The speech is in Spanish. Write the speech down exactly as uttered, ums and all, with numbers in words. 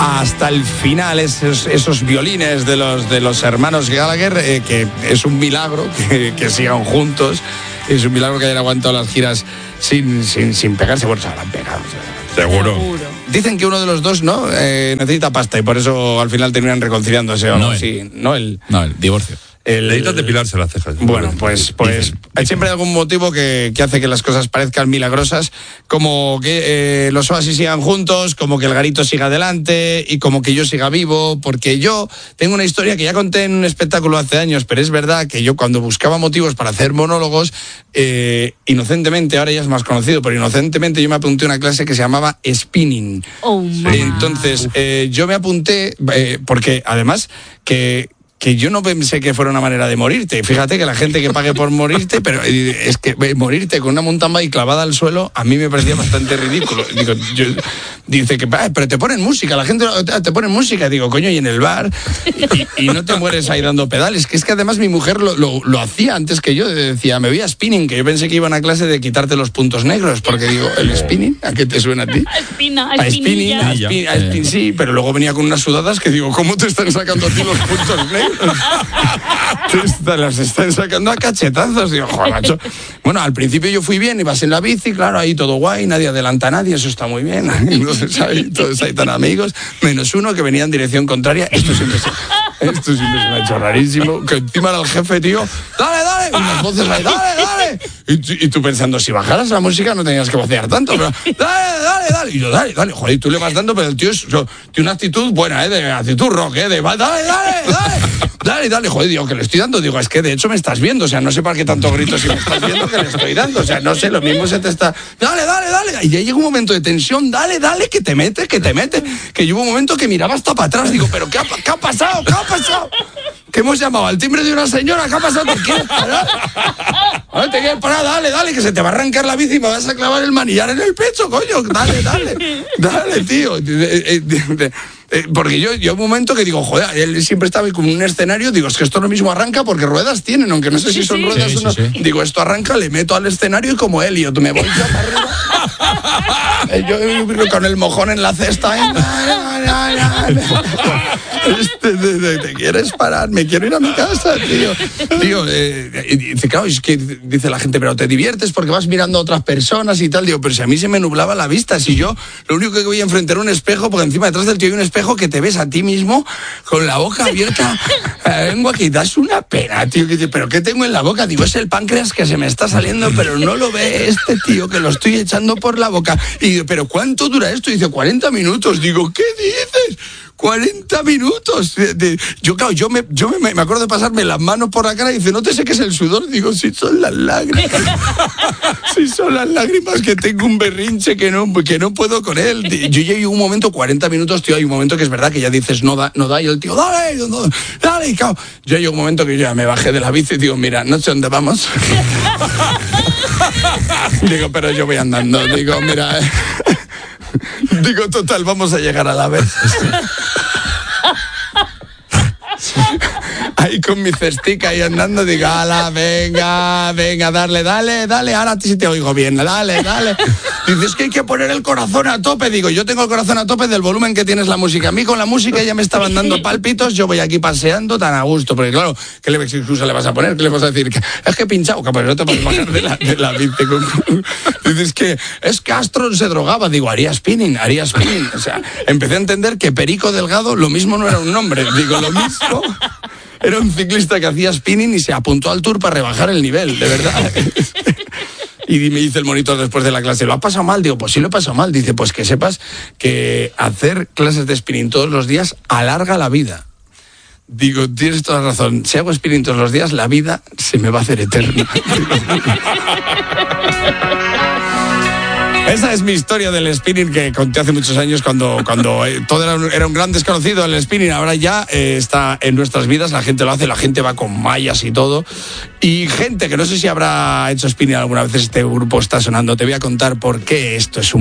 hasta el final, esos, esos violines de los, de los hermanos Gallagher, eh, que es un milagro que, que sigan juntos, es un milagro que hayan aguantado las giras sin, sin, sin pegarse. Bueno, se habrán pegado. Seguro. Dicen que uno de los dos, ¿no? Eh, necesita pasta y por eso al final terminan reconciliándose o no. No, Sí, no el, no, el divorcio. El, Necesitas depilarse las cejas. Bueno, pues, pues hay siempre algún motivo que, que hace que las cosas parezcan milagrosas, como que eh, los Oasis sigan juntos, como que el Garito siga adelante y como que yo siga vivo, porque yo tengo una historia que ya conté en un espectáculo hace años, pero es verdad que yo cuando buscaba motivos para hacer monólogos, eh, inocentemente, ahora ya es más conocido, pero inocentemente yo me apunté a una clase que se llamaba spinning. Oh, man. Entonces, eh, yo me apunté, eh, porque además que... que yo no pensé que fuera una manera de morirte. Fíjate que la gente que pague por morirte, pero es que morirte con una mountain bike clavada al suelo, a mí me parecía bastante ridículo. Digo, yo, dice que, pero te ponen música, la gente te ponen música. Digo, coño, y en el bar, y, y no te mueres ahí dando pedales. Que es que además mi mujer lo, lo, lo hacía antes que yo, decía, me voy a spinning, que yo pensé que iba a una clase de quitarte los puntos negros, porque digo, ¿el spinning? ¿A qué te suena a ti? A espina, a A spinning, a spin, a spin, sí, pero luego venía con unas sudadas que digo, ¿cómo te están sacando a ti los puntos negros? Te las están sacando a cachetazos. Digo, joder, macho. Bueno, al principio yo fui bien, ibas en la bici, claro, ahí todo guay, nadie adelanta a nadie, eso está muy bien. Entonces ahí todos ahí tan amigos, menos uno que venía en dirección contraria. Esto siempre se, esto siempre se me ha hecho rarísimo. Que encima era el jefe, tío, dale, dale, y unas voces ahí, dale, dale. Y tú, y tú pensando, si bajaras la música no tenías que vocear tanto, pero dale, dale, dale. Y yo, dale, dale, joder, y tú le vas dando, pero el tío es, yo, tiene una actitud buena, ¿eh? De actitud rock, ¿eh? De dale, dale, dale. Dale, dale, joder, digo, que le estoy dando. Digo, es que de hecho me estás viendo, o sea, no sé para qué tanto grito si me estás viendo que le estoy dando. O sea, no sé, lo mismo se te está... Dale, dale, dale. Y ya llega un momento de tensión, dale, dale, que te mete, que te mete. Que llegó un momento que miraba hasta para atrás. Digo, ¿pero qué ha, qué ha pasado? ¿Qué ha pasado? ¿Qué hemos llamado? ¿Al timbre de una señora? ¿Qué ha pasado? ¿Te quieres parar? ¿Te quieres parar? Dale, dale, que se te va a arrancar la bici y me vas a clavar el manillar en el pecho, coño. Dale, dale. Dale, tío. Porque yo, yo un momento que digo, joder, él siempre estaba como en un escenario, digo, es que esto lo mismo arranca porque ruedas tienen, aunque no sé si son sí, ruedas sí, o no. sí, sí. Digo, esto arranca, le meto al escenario y como Elliot, me voy yo para arriba. Yo con el mojón en la cesta. ¿Eh? Este, de, de, ¿te quieres parar? Me quiero ir a mi casa, tío. Tío, eh, y dice, claro, es que dice la gente, pero te diviertes porque vas mirando a otras personas y tal. Digo, pero si a mí se me nublaba la vista, si yo lo único que voy a enfrentar un espejo, porque encima detrás del tío hay un espejo que te ves a ti mismo con la boca abierta, la lengua, que das una pena, tío. Que dice, ¿pero qué tengo en la boca? Digo, es el páncreas que se me está saliendo, pero no lo ve este tío, que lo estoy echando por la boca. Y digo, ¿pero cuánto dura esto? Y dice, cuarenta minutos. Digo, ¿qué dices? cuarenta minutos. De, de, yo, claro, yo, me, yo me, me acuerdo de pasarme las manos por la cara y dice, no te sé qué es el sudor. Digo, si son las lágrimas. Si son las lágrimas, que tengo un berrinche que no, que no puedo con él. Yo llegué un momento, cuarenta minutos, tío, hay un momento que es verdad que ya dices, no da, no da, y el tío, dale, no, dale, y claro. Yo llegué un momento que yo ya me bajé de la bici y digo, mira, no sé dónde vamos. Digo, pero yo voy andando. Digo, mira, eh. Digo, total, vamos a llegar a la vez. Ahí con mi cestica ahí andando, digo, ala, venga, venga, dale, dale, dale, ahora sí te oigo bien, dale, dale. Dices que hay que poner el corazón a tope. Digo, yo tengo el corazón a tope del volumen que tienes la música. A mí con la música ya me estaban dando pálpitos, yo voy aquí paseando tan a gusto, porque claro, ¿qué le, qué excusa le vas a poner? ¿Qué le vas a decir? Es que he pinchado, pues no te puedes bajar de la, de la bici. Dices que es que Astron se drogaba. Digo, haría spinning, haría spinning. O sea, empecé a entender que Perico Delgado lo mismo no era un nombre. Digo, lo mismo... Era un ciclista que hacía spinning y se apuntó al Tour para rebajar el nivel, de verdad. Y me dice el monitor después de la clase, ¿lo has pasado mal? Digo, pues sí lo he pasado mal. Dice, pues que sepas que hacer clases de spinning todos los días alarga la vida. Digo, tienes toda razón. Si hago spinning todos los días, la vida se me va a hacer eterna. Esa es mi historia del spinning que conté hace muchos años cuando, cuando eh, todo era un, era un gran desconocido el spinning. Ahora ya eh, está en nuestras vidas, la gente lo hace, la gente va con mallas y todo. Y gente que no sé si habrá hecho spinning alguna vez, este grupo está sonando. Te voy a contar por qué esto es un